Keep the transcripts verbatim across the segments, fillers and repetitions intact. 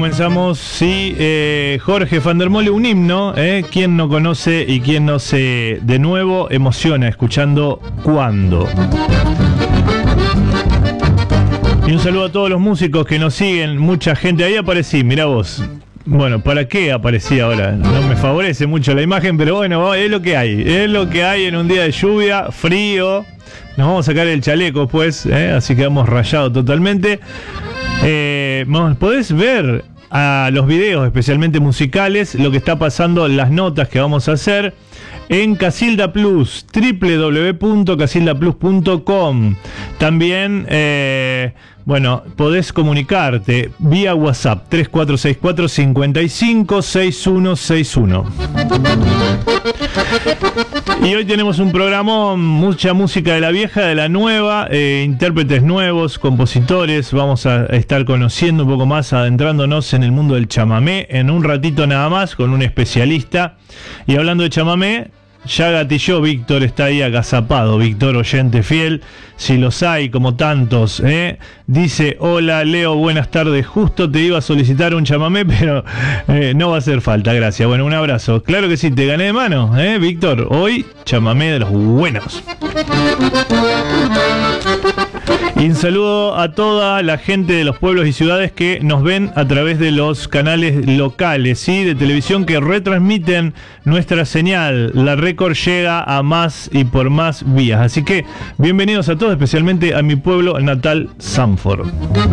comenzamos, sí, eh, Jorge van der Mole, un himno, eh, ¿quién no conoce y quién no se, de nuevo, emociona escuchando Cuando? Y un saludo a todos los músicos que nos siguen, mucha gente, ahí aparecí, mirá vos. Bueno, ¿para qué aparecí ahora? No me favorece mucho la imagen, pero bueno, es lo que hay, es lo que hay en un día de lluvia, frío. Nos vamos a sacar el chaleco pues, ¿eh? Así que hemos rayado totalmente. Eh, podés ver a los videos, especialmente musicales, lo que está pasando, las notas que vamos a hacer en Casilda Plus, doble u doble u doble u punto casilda plus punto com. También, eh, bueno, podés comunicarte vía WhatsApp tres cuatro seis cuatro, cinco cinco, seis uno seis uno. Y hoy tenemos un programa, mucha música de la vieja, de la nueva, eh, intérpretes nuevos, compositores. Vamos a estar conociendo un poco más, adentrándonos en el mundo del chamamé en un ratito nada más con un especialista. Y hablando de chamamé, ya gatilló Víctor, está ahí agazapado, Víctor, oyente fiel, si los hay como tantos, ¿eh? Dice, hola Leo, buenas tardes, justo te iba a solicitar un chamamé, pero eh, no va a hacer falta, gracias. Bueno, un abrazo, claro que sí, te gané de mano, ¿eh, Víctor? Hoy, chamamé de los buenos. Y un saludo a toda la gente de los pueblos y ciudades que nos ven a través de los canales locales, ¿sí? De televisión que retransmiten nuestra señal. La récord llega a más y por más vías. Así que bienvenidos a todos, especialmente a mi pueblo natal, Sanford.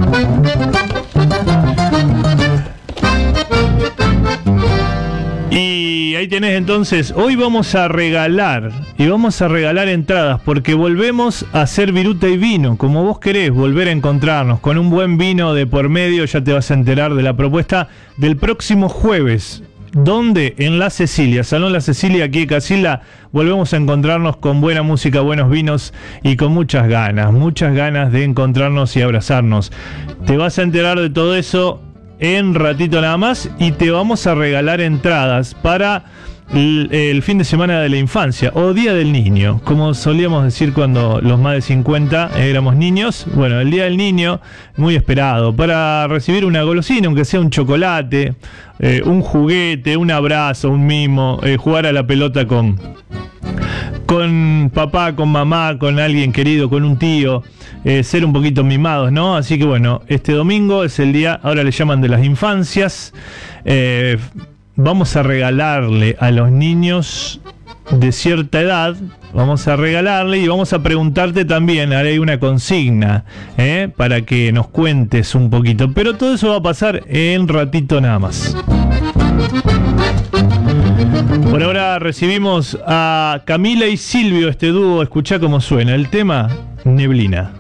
Y ahí tenés entonces, hoy vamos a regalar, y vamos a regalar entradas, porque volvemos a hacer viruta y vino, como vos querés, volver a encontrarnos, con un buen vino de por medio, ya te vas a enterar de la propuesta del próximo jueves. ¿Dónde? En La Cecilia, Salón La Cecilia, aquí en Casilda, volvemos a encontrarnos con buena música, buenos vinos y con muchas ganas, muchas ganas de encontrarnos y abrazarnos. Te vas a enterar de todo eso en ratito nada más y te vamos a regalar entradas para el, el fin de semana de la infancia o Día del Niño, como solíamos decir cuando los más de cincuenta éramos niños. Bueno, el Día del Niño, muy esperado, para recibir una golosina, aunque sea un chocolate, eh, un juguete, un abrazo, un mimo, eh, jugar a la pelota con... con papá, con mamá, con alguien querido, con un tío, eh, ser un poquito mimados, ¿no? Así que bueno, este domingo es el día, ahora le llaman de las infancias, eh, vamos a regalarle a los niños de cierta edad, vamos a regalarle y vamos a preguntarte también, haré una consigna, ¿eh? Para que nos cuentes un poquito, pero todo eso va a pasar en ratito nada más. Por ahora recibimos a Camila y Silvio, este dúo, escuchá cómo suena el tema Neblina.